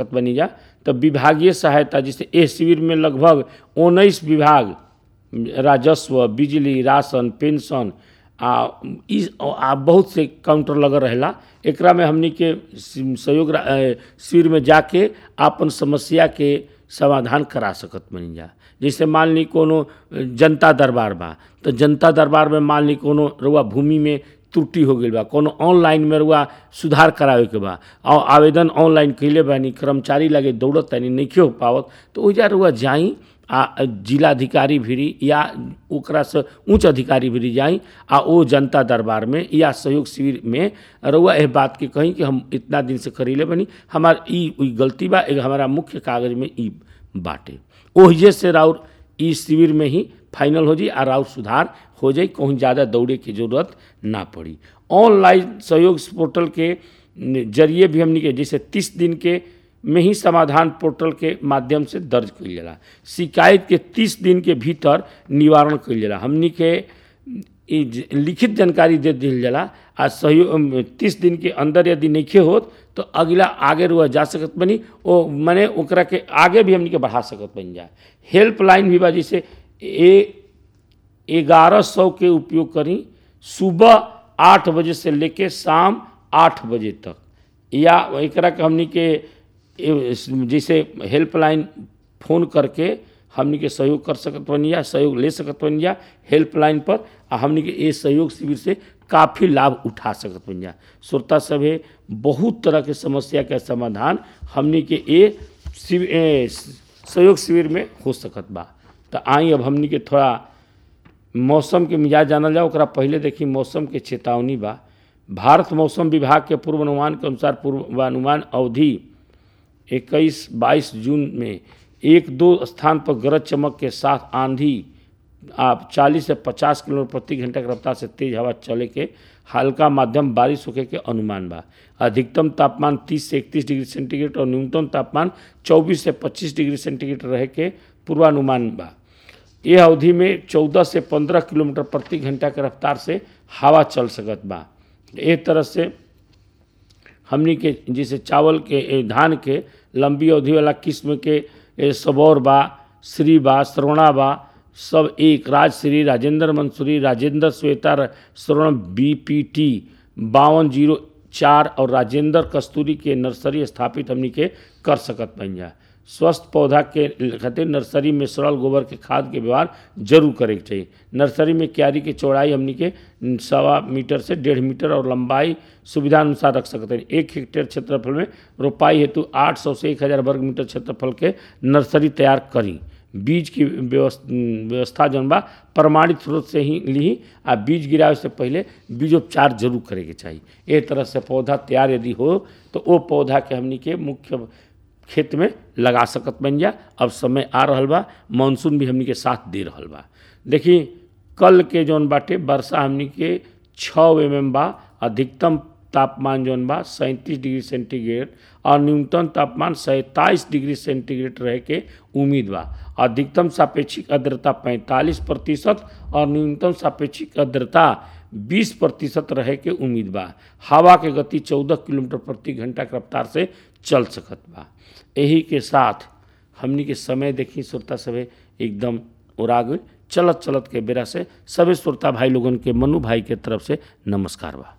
सकत बनी जा। तो विभागीय सहायता जैसे ए शिविर में लगभग 19 विभाग राजस्व, बिजली, राशन, पेंशन बहुत से काउंटर लगल रहेला। एकरा में हमनी के सहयोग शिविर में जाके आपन समस्या के समाधान करा सकत बनी जा। जैसे मान ली कोनो जनता दरबार बा तो जनता दरबार में मान ली कोनो रुआ भूमि में त्रुटि हो गई बा, कोनो ऑनलाइन में रुआ सुधार करावे के बा और आवेदन ऑनलाइन कैले बानी, कर्मचारी लगे दौड़त तानी नहीं हो पावत, तो ओइजा रुआ जाई जिलाधिकारी भिरी या ओकरा से उच्च अधिकारी भिरी जाई ओ जनता दरबार में या सहयोग शिविर में रउआ एह बात के कहीं कि हम इतना दिन से करीले बनी, हमार ई गलती बा, हमारा मुख्य कागज में ई बाटे। ओहिजे से राउर ई शिविर में ही फाइनल हो जाई और राउर सुधार हो जाई, कहीं ज़्यादा दौड़े की जरूरत ना पड़ी। ऑनलाइन सहयोग पोर्टल के जरिए भी हमनी के जैसे 30 दिन के में ही समाधान पोर्टल के माध्यम से दर्ज कइल जाला। शिकायत के 30 दिन के भीतर निवारण कइल जाला। हमनी के लिखित जानकारी दे दिल जाला आ सहयोग 30 दिन के अंदर यदि नहीं होत तो अगला आगे रुआ जा सकत बनी, ओ मने ओकरा के आगे भी हमनी के बढ़ा सकत बन जाए। हेल्पलाइन भी बा जैसे 1100 के उपयोग करी सुबह 8 बजे से लेके शाम 8 बजे तक, या एकरा के हमनी के जैसे हेल्पलाइन फ़ोन करके हमनी के सहयोग कर सकत बनी जा, सहयोग ले सकत बनी जा हेल्पलाइन पर, आ हमनी के ये सहयोग शिविर से काफ़ी लाभ उठा सकत बनी जा। श्रोता सभे बहुत तरह के समस्या के समाधान हमनी के ये सहयोग शिविर में हो सकत बा। तो आई अब हमनी के थोड़ा मौसम के मिजाज जानल जाओ। ओकरा पहले देखी मौसम के चेतावनी बा। भारत मौसम विभाग के पूर्वानुमान के अनुसार पूर्वानुमान अवधि 21-22 जून में 1-2 स्थान पर गरज चमक के साथ आंधी 40 से 50 किलोमीटर प्रति घंटा की रफ्तार से तेज हवा चले के हल्का माध्यम बारिश होके के अनुमान बा। अधिकतम तापमान 30 से 31 डिग्री सेंटीग्रेड और न्यूनतम तापमान 24 से 25 डिग्री सेंटीग्रेड रहे के पूर्वानुमान बा। यह अवधि में 14 से 15 किलोमीटर प्रति घंटा की रफ्तार से हवा चल सकत बा। एक तरह से हमनी के जैसे चावल के धान के लंबी अवधि वाला किस्म के सबौर बा, श्री बा, श्रवणा बा, सब एक राजश्री, राजेंद्र मंसूरी, राजेंद्र श्वेता, श्रवण BPT 5204 और राजेंद्र कस्तूरी के नर्सरी स्थापित हमनी के कर सकत बन जा। स्वस्थ पौधा के खातिर नर्सरी में सरल गोबर के खाद के व्यवहार जरूर करे के चाहिए। नर्सरी में क्यारी की चौड़ाई हमनी के 1.25 मीटर से 1.5 मीटर और लंबाई सुविधा अनुसार रख सकते हैं। 1 हेक्टेयर क्षेत्रफल में रोपाई हेतु 800 से 1000 वर्ग मीटर क्षेत्रफल के नर्सरी तैयार करी। बीज की व्यवस्था जौन बा प्रमाणित स्रोत से ही ली आ बीज गिरावे से पहले बीजोपचार जरूर करे के चाहिए। एक तरह से पौधा तैयार यदि हो तो वो पौधा के हमनी के मुख्य खेत में लगा सकत बन जा। अब समय आ रहल बा, मानसून भी हमनी के साथ दे रहल बा। देखी कल के जौन बाटे वर्षा हमनी के 6 mm बा। अधिकतम तापमान जौन बा 37 डिग्री सेंटीग्रेड और न्यूनतम तापमान 27 डिग्री सेंटीग्रेड रहे के उम्मीद बा। अधिकतम सापेक्षिक आर्द्रता 45% और न्यूनतम सापेक्षिक आर्द्रता 20% रहे के उम्मीद बा। हवा के गति 14 किलोमीटर प्रति घंटा की रफ्तार से चल सकत बा। यही के साथ हमनी के समय देखी श्रोता सभे एकदम उड़ा गई। चलत चलत के बेरा से सभी श्रोता भाई लोगन के मनु भाई के तरफ से नमस्कार बा।